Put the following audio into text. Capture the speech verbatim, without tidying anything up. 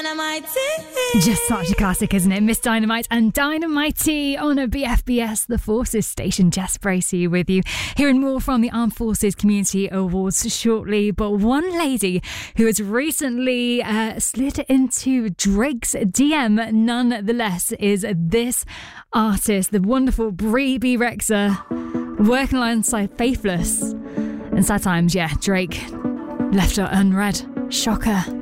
Just such a classic, isn't it? Miss Dynamite and Dynamite on a B F B S, the Forces station. Jess Bracey with you. Hearing more from the Armed Forces Community Awards shortly. But one lady who has recently uh, slid into Drake's D M, nonetheless, is this artist, the wonderful Brie B. Rexha, working alongside Faithless. And sad times, yeah, Drake left her unread. Shocker.